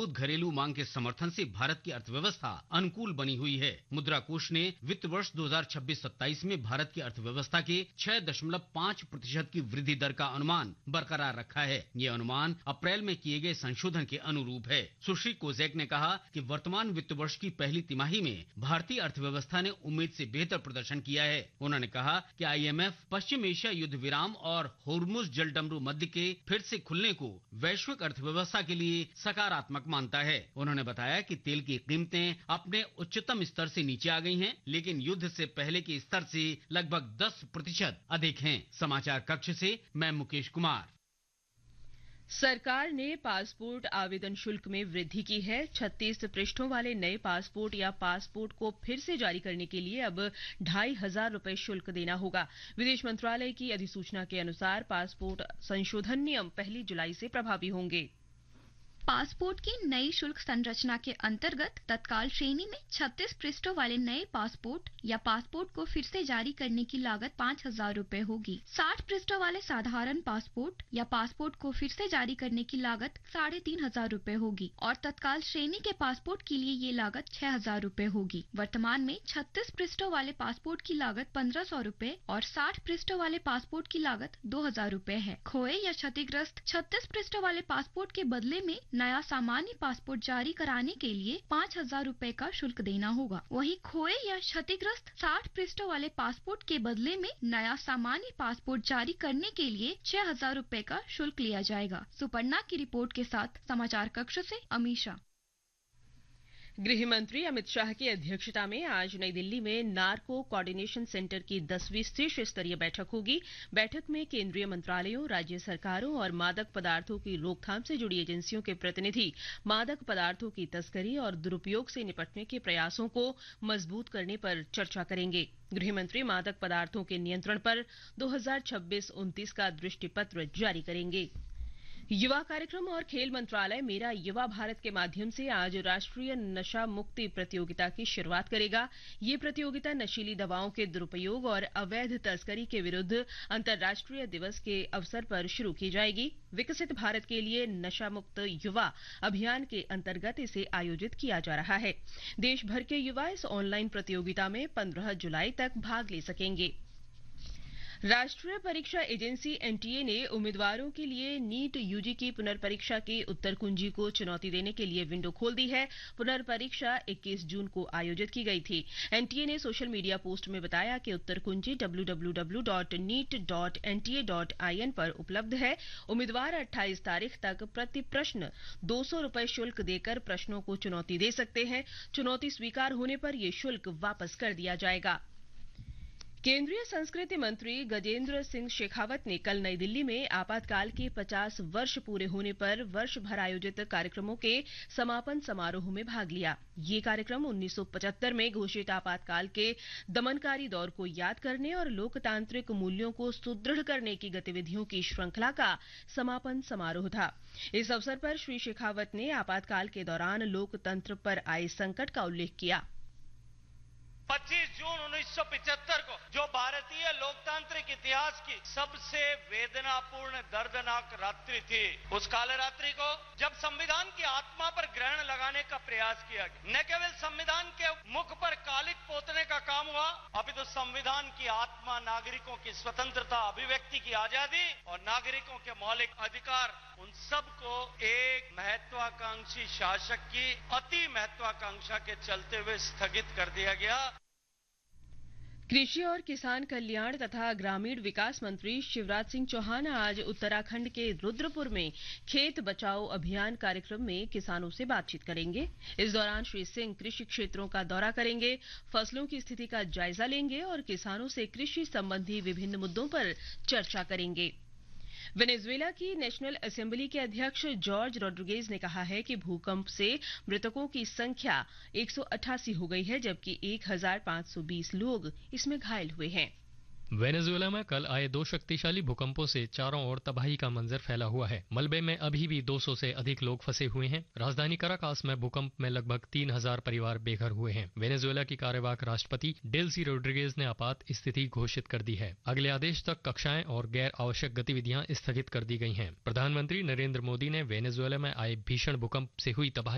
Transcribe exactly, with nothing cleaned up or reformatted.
मजबूत घरेलू मांग के समर्थन से भारत की अर्थव्यवस्था अनुकूल बनी हुई है। मुद्रा कोष ने वित्त वर्ष दो हज़ार छब्बीस सत्ताईस में भारत की अर्थव्यवस्था के छह दशमलव पाँच प्रतिशत की वृद्धि दर का अनुमान बरकरार रखा है। ये अनुमान अप्रैल में किए गए संशोधन के अनुरूप है। सुश्री कोजेक ने कहा कि वर्तमान वित्त वर्ष की पहली तिमाही में भारतीय अर्थव्यवस्था ने उम्मीद से बेहतर प्रदर्शन किया है। उन्होंने कहा कि I am F Paschim Asia युद्ध विराम और होर्मुज जलडमरू मध्य के फिर से खुलने को वैश्विक अर्थव्यवस्था के लिए सकारात्मक मानता है। उन्होंने बताया कि तेल की कीमतें अपने उच्चतम स्तर से नीचे आ गई हैं, लेकिन युद्ध से पहले के स्तर से लगभग दस प्रतिशत अधिक हैं। समाचार कक्ष से मैं मुकेश कुमार। सरकार ने पासपोर्ट आवेदन शुल्क में वृद्धि की है। छत्तीस पृष्ठों वाले नए पासपोर्ट या पासपोर्ट को फिर से जारी करने के लिए अब ढाई हजार रुपए शुल्क देना होगा। विदेश मंत्रालय की अधिसूचना के अनुसार पासपोर्ट संशोधन नियम पहली जुलाई से प्रभावी होंगे। पासपोर्ट की नई शुल्क संरचना के अंतर्गत तत्काल श्रेणी में छत्तीस पृष्ठों वाले नए पासपोर्ट या पासपोर्ट को फिर से जारी करने की लागत पाँच हजार रुपए होगी। साठ पृष्ठों वाले साधारण पासपोर्ट या पासपोर्ट को फिर से जारी करने की लागत साढ़े तीन हजार रुपए होगी और तत्काल श्रेणी के पासपोर्ट के लिए ये लागत छह हजार रुपए होगी। वर्तमान में छत्तीस पृष्ठों वाले पासपोर्ट की लागत पंद्रह सौ रुपए और साठ पृष्ठों वाले पासपोर्ट की लागत दो हजार रुपए है। खोए या क्षतिग्रस्त छत्तीस पृष्ठों वाले पासपोर्ट के बदले में नया सामान्य पासपोर्ट जारी कराने के लिए पाँच हजार रुपए का शुल्क देना होगा। वहीं खोए या क्षतिग्रस्त साठ पृष्ठों वाले पासपोर्ट के बदले में नया सामान्य पासपोर्ट जारी करने के लिए छह हजार रुपए का शुल्क लिया जाएगा। सुपर्णा की रिपोर्ट के साथ समाचार कक्ष से अमीशा। गृह मंत्री अमित शाह की अध्यक्षता में आज नई दिल्ली में नार्को कोऑर्डिनेशन सेंटर की दसवीं शीर्ष स्तरीय बैठक होगी। बैठक में केंद्रीय मंत्रालयों, राज्य सरकारों और मादक पदार्थों की रोकथाम से जुड़ी एजेंसियों के प्रतिनिधि मादक पदार्थों की तस्करी और दुरुपयोग से निपटने के प्रयासों को मजबूत करने पर चर्चा करेंगे। गृह मंत्री मादक पदार्थों के नियंत्रण पर दो हज़ार छब्बीस उनतीस का दृष्टिपत्र जारी करेंगे। युवा कार्यक्रम और खेल मंत्रालय मेरा युवा भारत के माध्यम से आज राष्ट्रीय नशा मुक्ति प्रतियोगिता की शुरुआत करेगा। ये प्रतियोगिता नशीली दवाओं के दुरुपयोग और अवैध तस्करी के विरुद्ध अंतर्राष्ट्रीय दिवस के अवसर पर शुरू की जाएगी। विकसित भारत के लिए नशा मुक्त युवा अभियान के अंतर्गत इसे आयोजित किया जा रहा है। देश भर के युवा इस ऑनलाइन प्रतियोगिता में पंद्रह जुलाई तक भाग ले सकेंगे। राष्ट्रीय परीक्षा एजेंसी एन टी ए ने उम्मीदवारों के लिए नीट यू जी की पुनर्परीक्षा की उत्तर कुंजी को चुनौती देने के लिए विंडो खोल दी है। पुनर्परीक्षा इक्कीस जून को आयोजित की गई थी। एन टी ए ने सोशल मीडिया पोस्ट में बताया कि उत्तर कुंजी W W W dot NEET dot N T A dot I N पर उपलब्ध है। उम्मीदवार अट्ठाईस तारीख तक प्रति प्रश्न दो सौ रुपए शुल्क देकर प्रश्नों को चुनौती दे सकते हैं। चुनौती स्वीकार होने पर यह शुल्क वापस कर दिया जाएगा। केंद्रीय संस्कृति मंत्री गजेंद्र सिंह शेखावत ने कल नई दिल्ली में आपातकाल के पचास वर्ष पूरे होने पर वर्ष भर आयोजित कार्यक्रमों के समापन समारोह में भाग लिया। ये कार्यक्रम उन्नीस सौ पचहत्तर में घोषित आपातकाल के दमनकारी दौर को याद करने और लोकतांत्रिक मूल्यों को सुदृढ़ करने की गतिविधियों की श्रृंखला का समापन समारोह था। इस अवसर पर श्री शेखावत ने आपातकाल के दौरान लोकतंत्र पर आए संकट का उल्लेख किया। पच्चीस जून उन्नीस सौ पचहत्तर को जो भारतीय लोकतांत्रिक इतिहास की सबसे वेदनापूर्ण दर्दनाक रात्रि थी, उस काले रात्रि को जब संविधान की आत्मा पर ग्रहण लगाने का प्रयास किया गया, न केवल संविधान के मुख पर कालिक पोतने का काम हुआ, अपितु तो संविधान की आत्मा, नागरिकों की स्वतंत्रता, अभिव्यक्ति की आजादी और नागरिकों के मौलिक अधिकार, उन सब को एक महत्वाकांक्षी शासक की अति महत्वाकांक्षा के चलते हुए स्थगित कर दिया गया। कृषि और किसान कल्याण तथा ग्रामीण विकास मंत्री शिवराज सिंह चौहान आज उत्तराखंड के रुद्रपुर में खेत बचाओ अभियान कार्यक्रम में किसानों से बातचीत करेंगे। इस दौरान श्री सिंह कृषि क्षेत्रों का दौरा करेंगे, फसलों की स्थिति का जायजा लेंगे और किसानों से कृषि संबंधी विभिन्न मुद्दों पर चर्चा करेंगे। वेनेजुएला की नेशनल असेंबली के अध्यक्ष जॉर्ज रोड्रिगेज ने कहा है कि भूकंप से मृतकों की संख्या एक सौ अट्ठासी हो गई है, जबकि एक हज़ार पाँच सौ बीस लोग इसमें घायल हुए हैं। वेनेजुएला में कल आए दो शक्तिशाली भूकंपों से चारों ओर तबाही का मंजर फैला हुआ है। मलबे में अभी भी दो सौ से अधिक लोग फंसे हुए हैं। राजधानी कराकास में भूकंप में लगभग तीन हज़ार परिवार बेघर हुए हैं। वेनेजुएला की कार्यवाहक राष्ट्रपति डेल्सी रोड्रिगेज ने आपात स्थिति घोषित कर दी है। अगले आदेश तक कक्षाएं और गैर आवश्यक गतिविधियां स्थगित कर दी गई हैं। प्रधानमंत्री नरेंद्र मोदी ने वेनेजुएला में आए भीषण भूकंप से हुई तबाही